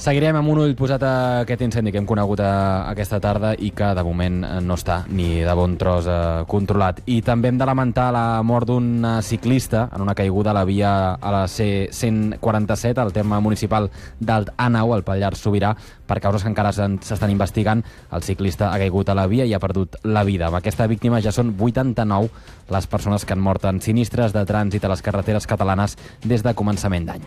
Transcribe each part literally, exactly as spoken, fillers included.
Seguirem amb un ull posat a aquest incendi que hem conegut a aquesta tarda i que de moment no està ni de bon tros eh, controlat. I també hem de lamentar la mort d'un ciclista en una caiguda a la via a la C cent quaranta-set al terme municipal d'Alt Àneu, al Pallars Sobirà, per causes que encara s'estan investigant. El ciclista ha caigut a la via i ha perdut la vida. Amb aquesta víctima ja són vuitanta-nou les persones que han mort en sinistres de trànsit a les carreteres catalanes des de començament d'any.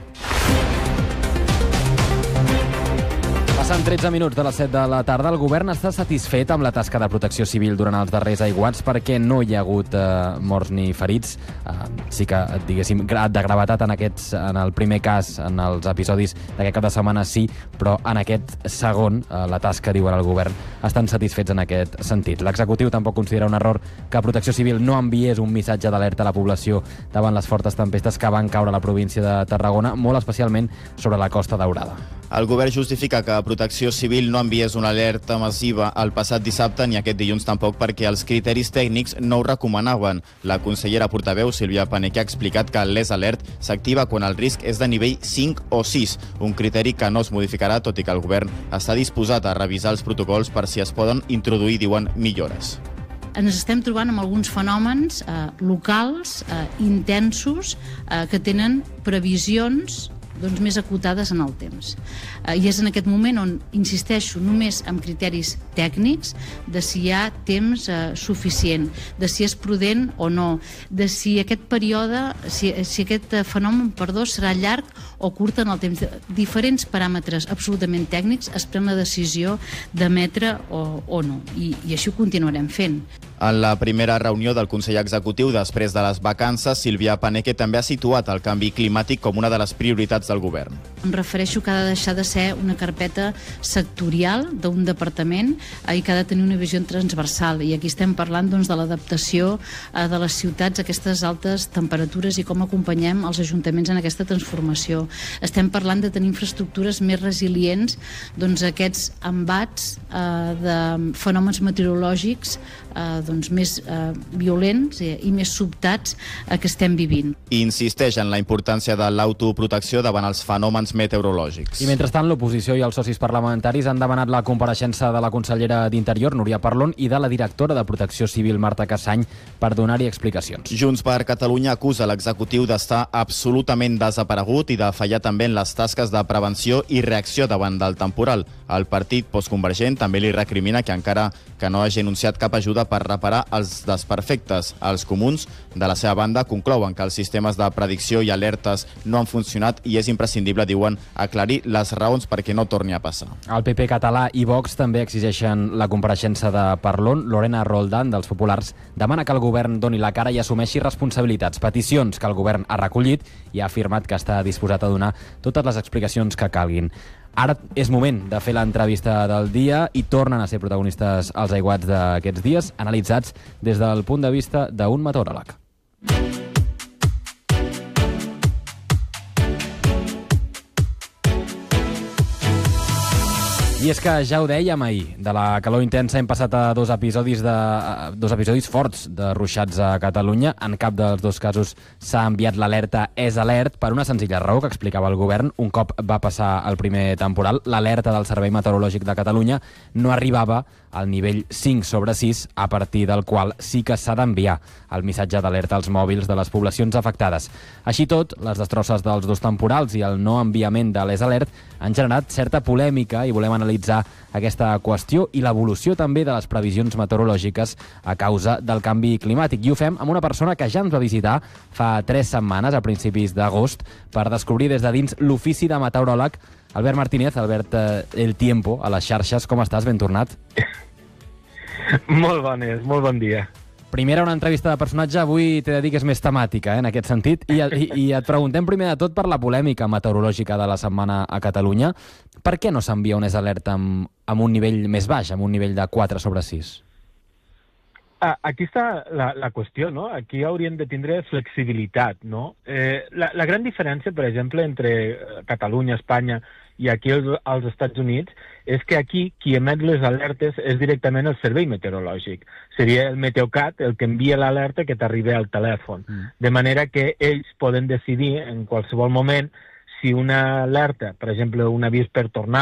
Passant tretze minuts de les set de la tarda, el govern està satisfet amb la tasca de protecció civil durant els darrers aiguats perquè no hi ha hagut eh, morts ni ferits. Eh, sí que, diguéssim, de gravetat en, aquests, en el primer cas, en els episodis d'aquest cap de setmana sí, però en aquest segon, eh, la tasca, diuen el govern, estan satisfets en aquest sentit. L'executiu tampoc considera un error que Protecció Civil no enviés un missatge d'alerta a la població davant les fortes tempestes que van caure a la província de Tarragona, molt especialment sobre la Costa Daurada. El govern justifica que Protecció Civil no enviés una alerta massiva el passat dissabte ni aquest dilluns tampoc perquè els criteris tècnics no ho recomanaven. La consellera portaveu Sílvia Paneque ha explicat que l'Es Alert s'activa quan el risc és de nivell cinc o sis, un criteri que no es modificarà, tot i que el govern està disposat a revisar els protocols per si es poden introduir, diuen, millores. Ens estem trobant amb alguns fenòmens eh, locals, eh, intensos, eh, que tenen previsions doncs, més acotades en el temps. Eh, I és en aquest moment on insisteixo només en criteris tècnics de si hi ha temps eh, suficient, de si és prudent o no, de si aquest període, si, si aquest fenomen, perdó, serà llarg o curt en el temps. Diferents paràmetres absolutament tècnics es pren la decisió d'emetre o, o no. I, I així ho continuarem fent. En la primera reunió del Consell Executiu després de les vacances, Sílvia Paneque també ha situat el canvi climàtic com una de les prioritats del govern. Em refereixo que ha de deixar de ser una carpeta sectorial d'un departament i que ha de tenir una visió transversal. I aquí estem parlant doncs, de l'adaptació de les ciutats a aquestes altes temperatures i com acompanyem els ajuntaments en aquesta transformació. Estem parlant de tenir infraestructures més resilients doncs, a aquests embats eh, de fenòmens meteorològics eh, doncs, més eh, violents i, i més sobtats eh, que estem vivint. I insisteix en la importància de l'autoprotecció davant els fenòmens meteorològics. I mentrestant, l'oposició i els socis parlamentaris han demanat la compareixença de la consellera d'Interior, Núria Parlon, i de la directora de Protecció Civil, Marta Cassany, per donar-hi explicacions. Junts per Catalunya acusa l'executiu d'estar absolutament desaparegut i de fallar també en les tasques de prevenció i reacció davant del temporal. El partit postconvergent també li recrimina que encara que no hagi anunciat cap ajuda per reparar els desperfectes. Els comuns, de la seva banda, conclouen que els sistemes de predicció i alertes no han funcionat i és imprescindible, diuen, aclarir les raons perquè no torni a passar. El P P català i Vox també exigeixen la compareixença de Parlon. Lorena Roldán, dels Populars, demana que el govern doni la cara i assumeixi responsabilitats. Peticions que el govern ha recollit i ha afirmat que està disposat a donar totes les explicacions que calguin. Ara és moment de fer l'entrevista del dia i tornen a ser protagonistes els aiguats d'aquests dies, analitzats des del punt de vista d'un meteoròleg. I és que ja ho dèiem ahir, de la calor intensa hem passat a dos episodis, de, a dos episodis forts de ruixats a Catalunya. En cap dels dos casos s'ha enviat l'alerta És Alert per una senzilla raó que explicava el govern. Un cop va passar el primer temporal, l'alerta del Servei Meteorològic de Catalunya no arribava al nivell cinc sobre sis, a partir del qual sí que s'ha d'enviar el missatge d'alerta als mòbils de les poblacions afectades. Així tot, les destrosses dels dos temporals i el no enviament de l'És Alert han generat certa polèmica i volem analitzar aquesta qüestió i l'evolució també de les previsions meteorològiques a causa del canvi climàtic. I ho fem amb una persona que ja ens va visitar fa tres setmanes, a principis d'agost, per descobrir des de dins l'ofici de meteoròleg. Albert Martínez, Albert eh, El Tiempo, a les xarxes. Com estàs? Ben tornat. Molt bones, molt bon dia. Primera una entrevista de personatge, avui t'he de dir que és més temàtica, eh, en aquest sentit, I, i, i et preguntem primer de tot per la polèmica meteorològica de la setmana a Catalunya. Per què no s'envia un És Alert amb, amb un nivell més baix, amb un nivell de quatre sobre sis? Aquí està la, la qüestió, no? Aquí hauríem de tindre flexibilitat, no? Eh, la, la gran diferència, per exemple, entre Catalunya, Espanya i aquí als Estats Units és que aquí qui emet les alertes és directament el servei meteorològic. Seria el Meteocat el que envia l'alerta que t'arriba al telèfon. Mm. De manera que ells poden decidir en qualsevol moment si una alerta, per exemple, un avís per tornar